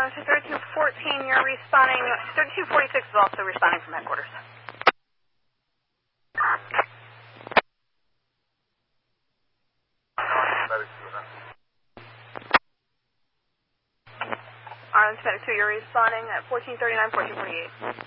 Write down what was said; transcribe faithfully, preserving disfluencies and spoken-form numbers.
Arlington thirty-two fourteen, you're responding. thirty-two forty-six is also responding from headquarters. Arlington thirty-two, you're responding at fourteen thirty-nine, fourteen forty-eight.